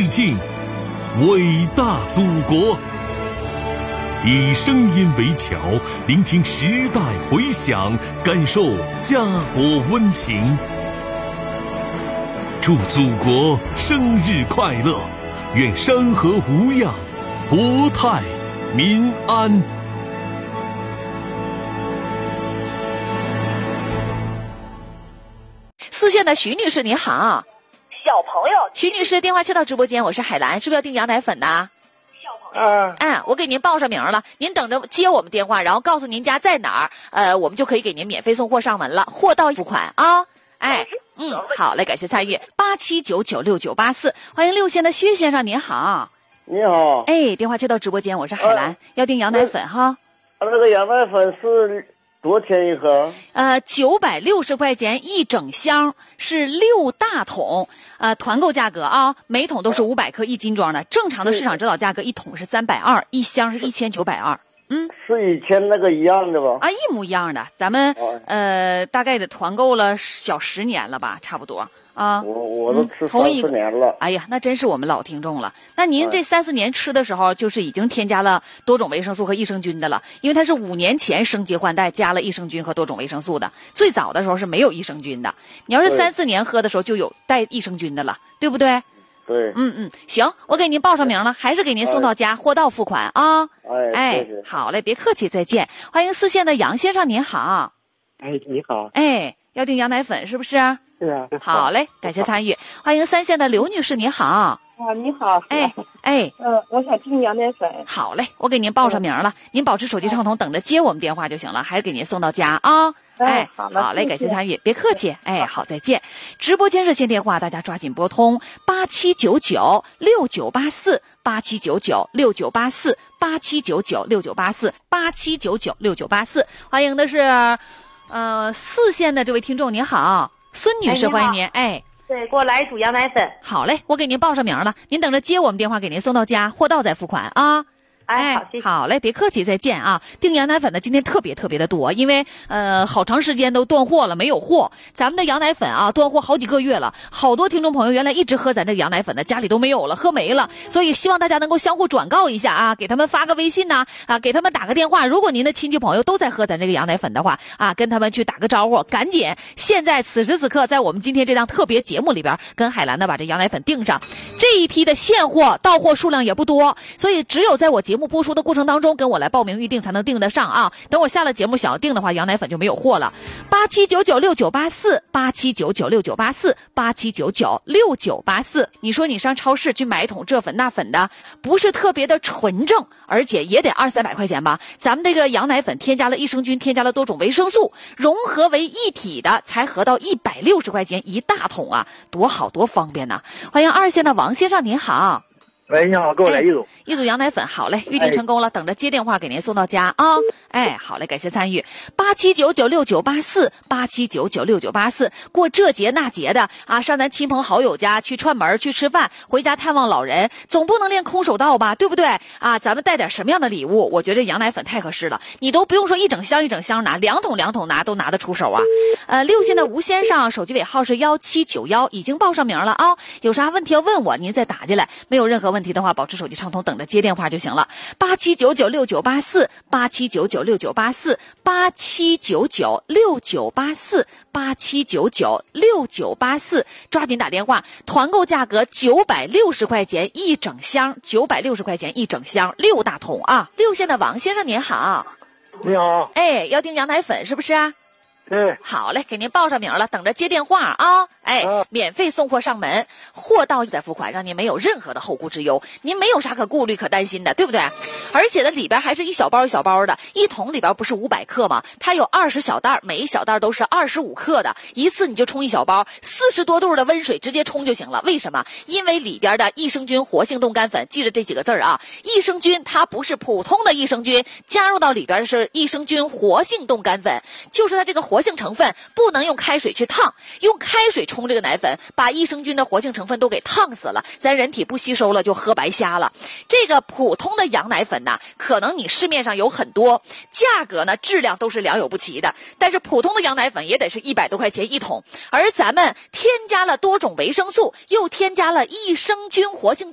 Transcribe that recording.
致敬伟大祖国。以声音为桥，聆听时代回响，感受家国温情。祝祖国生日快乐，愿山河无恙，国泰民安。 四线的徐女士你好。 小朋友， 徐女士电话接到直播间，我是海兰，是不是要订羊奶粉呢？我给您报上名了，您等着接我们电话，然后告诉您家在哪儿，我们就可以给您免费送货上门了，货到付款啊。好嘞，感谢参与87996984，欢迎6线的薛先生，您好。 你好。 电话接到直播间，我是海兰，要订羊奶粉哈。 那个羊奶粉是多少钱一盒 ？960块钱一整箱，是6大桶，团购价格啊，每桶都是500克1斤装的，正常的市场指导价格一桶是320，一箱是1920。 是以前那个一样的吧？ 一模一样的，咱们大概得团购了小10年了吧，差不多啊。 我都吃30年了。 哎呀，那真是我们老听众了。那您这3、4年吃的时候，就是已经添加了多种维生素和益生菌的了，因为它是5年前升级换代加了益生菌和多种维生素的，最早的时候是没有益生菌的。你要是3、4年喝的时候就有带益生菌的了，对不对？ 对。 行，我给您报上名了，还是给您送到家，货到付款啊。 谢谢。 好嘞，别客气，再见。欢迎4线的杨先生，您好。 你好。 要订羊奶粉是不是？ 是啊。 好嘞，感谢参与。欢迎3线的刘女士，你好。 你好。我想订羊奶粉。 好嘞，我给您报上名了，您保持手机畅通，等着接我们电话就行了，还是给您送到家啊。好嘞，感谢参与，别客气。好，再见。直播间热线电话，大家抓紧拨通87996984，87996984，87996984，欢迎的是4线的这位听众，您好，孙女士，欢迎您。 对，给我来一组羊奶粉。 好嘞，我给您报上名了，您等着接我们电话，给您送到家，货到再付款啊。 好，谢谢。 好嘞，别客气，再见啊！订羊奶粉的今天特别的多，因为好长时间都断货了，没有货。咱们的羊奶粉啊，断货好几个月了，好多听众朋友原来一直喝咱这个羊奶粉的，家里都没有了，喝没了。所以希望大家能够相互转告一下啊，给他们发个微信呐，给他们打个电话。如果您的亲戚朋友都在喝咱这个羊奶粉的话跟他们去打个招呼，赶紧现在此时此刻在我们今天这档特别节目里边，跟海兰呢把这羊奶粉订上。这一批的现货到货数量也不多，所以只有在我节目播出的过程当中跟我来报名预定才能订得上啊！等我下了节目想要订的话，羊奶粉就没有货了。87996984，87996984，87996984。你说你上超市去买一桶这粉那粉的，不是特别的纯正，而且也得200-300块钱吧？咱们这个羊奶粉添加了益生菌，添加了多种维生素，融合为一体的，才合到160块钱一大桶啊，多好多方便呢！欢迎2线的王先生，您好。 喂，你好，给我来一组羊奶粉。好嘞，预定成功了，等着接电话给您送到家啊。好嘞，感谢参与。87996984，87996984。过这节那节的上咱亲朋好友家去串门去吃饭，回家探望老人，总不能练空手道吧，对不对咱们带点什么样的礼物？我觉得羊奶粉太合适了，你都不用说一整箱拿，2桶拿都拿得出手啊。6线的吴先生，手机尾号是1791，已经报上名了啊。有啥问题要问我，您再打进来，没有任何问题的话，保持手机畅通，等着接电话就行了。87996984，87996984，87996984，抓紧打电话。团购价格960块钱一整箱，960块钱一整箱，6大桶啊。6线的王先生您好。 你好。 要订羊奶粉是不是啊？ 对。 好嘞，给您报上名了，等着接电话啊。免费送货上门，货到再付款，让您没有任何的后顾之忧，您没有啥可顾虑可担心的，对不对？而且呢，里边还是一小包一小包的，一桶里边不是500克吗？它有20小袋，每一小袋都是25克的，一次你就冲一小包，40多度的温水直接冲就行了。为什么？因为里边的益生菌活性冻干粉，记着这几个字啊，益生菌它不是普通的益生菌，加入到里边的是益生菌活性冻干粉，就是它这个活性成分不能用开水去烫，用开水冲这个奶粉，把益生菌的活性成分都给烫死了，咱人体不吸收了，就喝白瞎了。这个普通的羊奶粉呢，可能你市面上有很多，价格呢质量都是良莠不齐的，但是普通的羊奶粉也得是100多块钱一桶，而咱们添加了多种维生素，又添加了益生菌活性